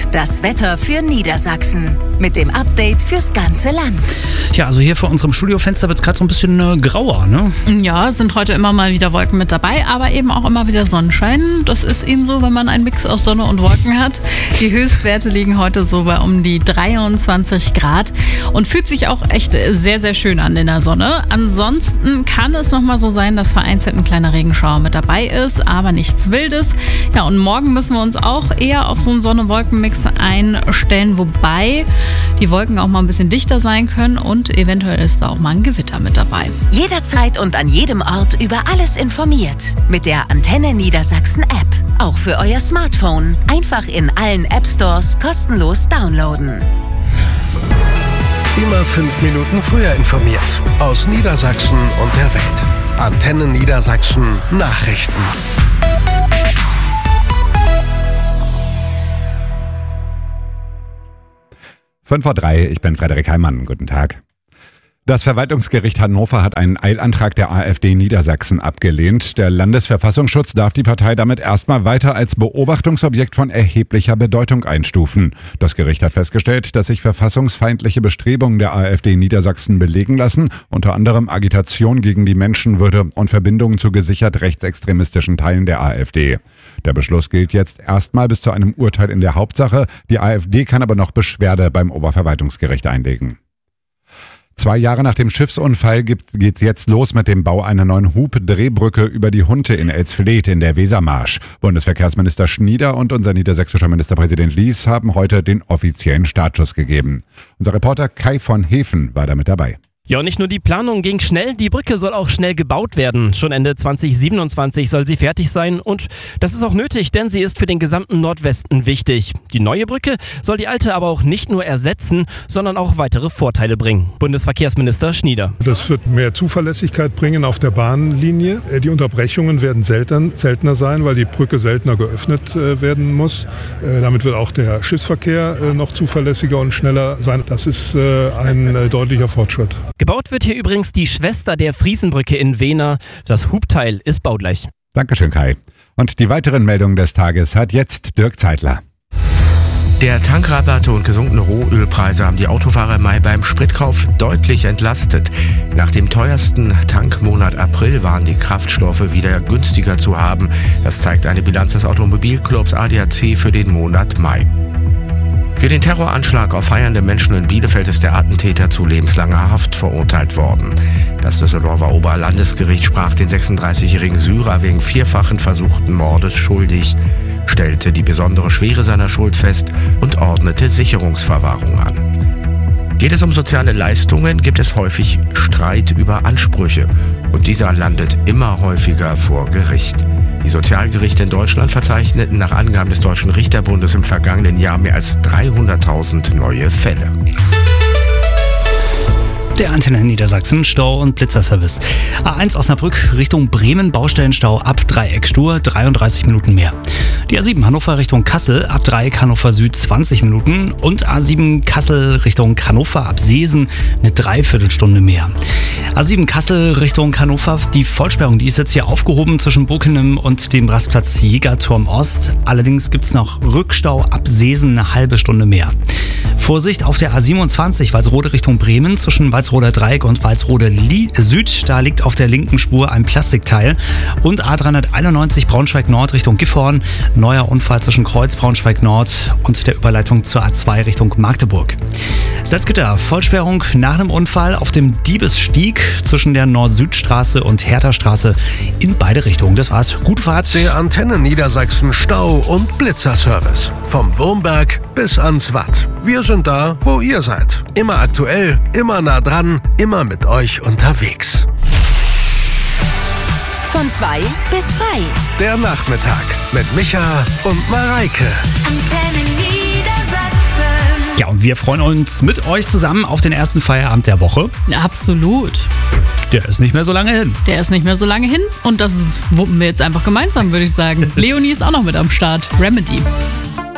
das Wetter für Niedersachsen. Mit dem Update fürs ganze Land. Ja, also hier vor unserem Studiofenster wird es gerade so ein bisschen grauer, ne? Ja, es sind heute immer mal wieder Wolken mit dabei, aber eben auch immer wieder Sonnenschein. Das ist eben so, wenn man einen Mix aus Sonne und Wolken hat. Die Höchstwerte liegen heute so bei um die 23 Grad und fühlt sich auch echt sehr, sehr schön an in der Sonne. Ansonsten kann es nochmal so sein, dass vereinzelt ein kleiner Regenschauer mit dabei ist, aber nichts Wildes. Ja, und morgen müssen wir uns auch eher auf so einen Sonne-Wolken-Mix einstellen, wobei die Wolken auch mal ein bisschen dichter sein können und eventuell ist da auch mal ein Gewitter mit dabei. Jederzeit und an jedem Ort über alles informiert. Mit der Antenne Niedersachsen App. Auch für euer Smartphone. Einfach in allen App-Stores kostenlos downloaden. Immer 5 Minuten früher informiert. Aus Niedersachsen und der Welt. Antenne Niedersachsen Nachrichten. 5:03 Uhr, ich bin Frederik Heimann. Guten Tag. Das Verwaltungsgericht Hannover hat einen Eilantrag der AfD Niedersachsen abgelehnt. Der Landesverfassungsschutz darf die Partei damit erstmal weiter als Beobachtungsobjekt von erheblicher Bedeutung einstufen. Das Gericht hat festgestellt, dass sich verfassungsfeindliche Bestrebungen der AfD Niedersachsen belegen lassen, unter anderem Agitation gegen die Menschenwürde und Verbindungen zu gesichert rechtsextremistischen Teilen der AfD. Der Beschluss gilt jetzt erstmal bis zu einem Urteil in der Hauptsache. Die AfD kann aber noch Beschwerde beim Oberverwaltungsgericht einlegen. 2 Jahre nach dem Schiffsunfall geht's jetzt los mit dem Bau einer neuen Hub-Drehbrücke über die Hunte in Elsfleth in der Wesermarsch. Bundesverkehrsminister Schnieder und unser niedersächsischer Ministerpräsident Lies haben heute den offiziellen Startschuss gegeben. Unser Reporter Kai von Hefen war damit dabei. Ja, und nicht nur die Planung ging schnell, die Brücke soll auch schnell gebaut werden. Schon Ende 2027 soll sie fertig sein und das ist auch nötig, denn sie ist für den gesamten Nordwesten wichtig. Die neue Brücke soll die alte aber auch nicht nur ersetzen, sondern auch weitere Vorteile bringen. Bundesverkehrsminister Schnieder. Das wird mehr Zuverlässigkeit bringen auf der Bahnlinie. Die Unterbrechungen werden seltener sein, weil die Brücke seltener geöffnet werden muss. Damit wird auch der Schiffsverkehr noch zuverlässiger und schneller sein. Das ist ein deutlicher Fortschritt. Gebaut wird hier übrigens die Schwester der Friesenbrücke in Wehner. Das Hubteil ist baugleich. Dankeschön, Kai. Und die weiteren Meldungen des Tages hat jetzt Dirk Zeitler. Der Tankrabatte und gesunkene Rohölpreise haben die Autofahrer im Mai beim Spritkauf deutlich entlastet. Nach dem teuersten Tankmonat April waren die Kraftstoffe wieder günstiger zu haben. Das zeigt eine Bilanz des Automobilclubs ADAC für den Monat Mai. Für den Terroranschlag auf feiernde Menschen in Bielefeld ist der Attentäter zu lebenslanger Haft verurteilt worden. Das Düsseldorfer Oberlandesgericht sprach den 36-jährigen Syrer wegen 4-fachen versuchten Mordes schuldig, stellte die besondere Schwere seiner Schuld fest und ordnete Sicherungsverwahrung an. Geht es um soziale Leistungen, gibt es häufig Streit über Ansprüche und dieser landet immer häufiger vor Gericht. Die Sozialgerichte in Deutschland verzeichneten nach Angaben des Deutschen Richterbundes im vergangenen Jahr mehr als 300.000 neue Fälle. Der Antenne Niedersachsen Stau- und Blitzerservice. A1 Osnabrück Richtung Bremen, Baustellenstau ab Dreieck Stur, 33 Minuten mehr. Die A7 Hannover Richtung Kassel, ab Dreieck Hannover Süd 20 Minuten und A7 Kassel Richtung Hannover ab Seesen eine Dreiviertelstunde mehr. A7 Kassel Richtung Hannover, die Vollsperrung, die ist jetzt hier aufgehoben zwischen Buckenem und dem Rastplatz Jägerturm Ost. Allerdings gibt es noch Rückstau ab Seesen eine halbe Stunde mehr. Vorsicht auf der A27 Walsrode Richtung Bremen zwischen Walsroder Dreieck und Walsrode Süd. Da liegt auf der linken Spur ein Plastikteil. Und A391 Braunschweig Nord Richtung Gifhorn. Neuer Unfall zwischen Kreuz Braunschweig Nord und der Überleitung zur A2 Richtung Magdeburg. Salzgitter, Vollsperrung nach einem Unfall auf dem Diebesstieg zwischen der Nord-Süd-Straße und Hertha-Straße in beide Richtungen. Das war's. Gute Fahrt. Der Antenne Niedersachsen Stau- und Blitzerservice. Vom Wurmberg bis ans Watt. Wir sind da, wo ihr seid. Immer aktuell, immer nah dran, immer mit euch unterwegs. Von 2 bis frei. Der Nachmittag mit Micha und Mareike. Antenne Niedersachsen. Ja, und wir freuen uns mit euch zusammen auf den ersten Feierabend der Woche. Absolut. Der ist nicht mehr so lange hin. Der ist nicht mehr so lange hin und das wuppen wir jetzt einfach gemeinsam, würde ich sagen. Leonie ist auch noch mit am Start. Remedy.